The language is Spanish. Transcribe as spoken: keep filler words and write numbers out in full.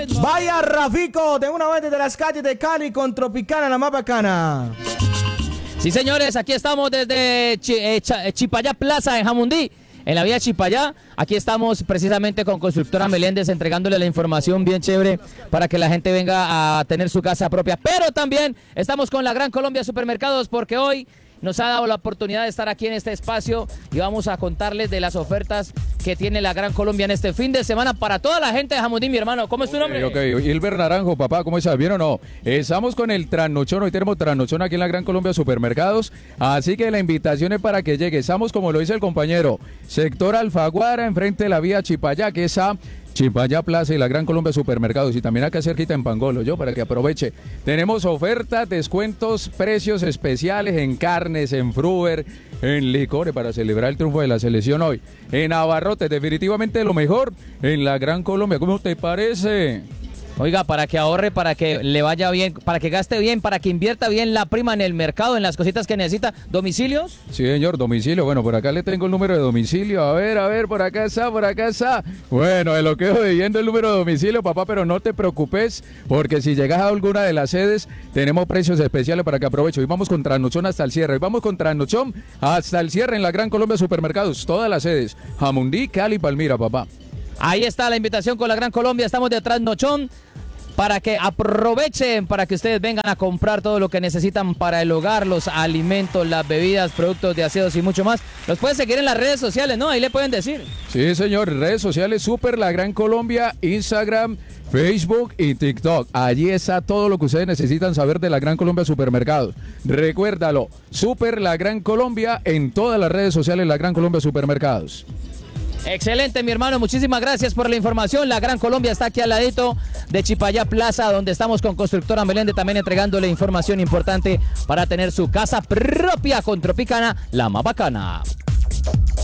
Vaya Rafico, de una vez desde las calles de Cali con Tropicana, la más bacana. Sí, señores, aquí estamos desde Ch eh, Ch eh, Chipayá Plaza en Jamundí, en la vía Chipayá. Aquí estamos precisamente con Constructora Meléndez entregándole la información bien chévere para que la gente venga a tener su casa propia. Pero también estamos con la Gran Colombia Supermercados porque hoy nos ha dado la oportunidad de estar aquí en este espacio y vamos a contarles de las ofertas que tiene la Gran Colombia en este fin de semana para toda la gente de Jamundí, mi hermano. ¿Cómo es tu nombre? Ok, ok. Hilber Naranjo, papá, ¿cómo estás? ¿Bien o no? Estamos con el trasnochón, hoy tenemos trasnochón aquí en la Gran Colombia Supermercados, así que la invitación es para que llegue. Estamos, como lo dice el compañero, sector Alfaguara, enfrente de la vía Chipayá, que es a Chipayá Plaza y la Gran Colombia Supermercados, y también acá cerquita en Pangolo, yo, para que aproveche. Tenemos ofertas, descuentos, precios especiales en carnes, en fruver, en licores para celebrar el triunfo de la selección hoy. En abarrotes, definitivamente lo mejor en la Gran Colombia. ¿Cómo te parece? Oiga, para que ahorre, para que le vaya bien, para que gaste bien, para que invierta bien la prima en el mercado, en las cositas que necesita. ¿Domicilios? Sí, señor, domicilio. Bueno, por acá le tengo el número de domicilio. A ver, a ver, por acá está, por acá está. Bueno, me lo quedo debiendo el número de domicilio, papá, pero no te preocupes, porque si llegas a alguna de las sedes, tenemos precios especiales para que aproveche. Hoy vamos con trasnochón hasta el cierre. Hoy vamos con trasnochón hasta el cierre en la Gran Colombia Supermercados. Todas las sedes. Jamundí, Cali, Palmira, papá. Ahí está la invitación con la Gran Colombia. Estamos de trasnochón para que aprovechen, para que ustedes vengan a comprar todo lo que necesitan para el hogar, los alimentos, las bebidas, productos de aseos y mucho más. Los pueden seguir en las redes sociales, ¿no? Ahí le pueden decir. Sí, señor, redes sociales Super La Gran Colombia, Instagram, Facebook y TikTok. Allí está todo lo que ustedes necesitan saber de la Gran Colombia Supermercados. Recuérdalo, Super La Gran Colombia en todas las redes sociales, La Gran Colombia Supermercados. Excelente, mi hermano, muchísimas gracias por la información. La Gran Colombia está aquí al ladito de Chipayá Plaza, donde estamos con Constructora Meléndez también entregándole información importante para tener su casa propia con Tropicana, la más bacana.